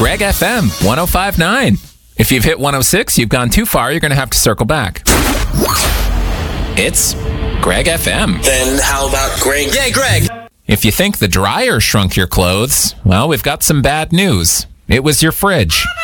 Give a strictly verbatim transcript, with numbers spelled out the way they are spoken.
Greg F M one oh five point nine. If you've hit one oh six, you've gone too far. You're going to have to circle back. It's Greg F M. Then how about Greg? Yay, Greg! If you think the dryer shrunk your clothes, well, we've got some bad news. It was your fridge.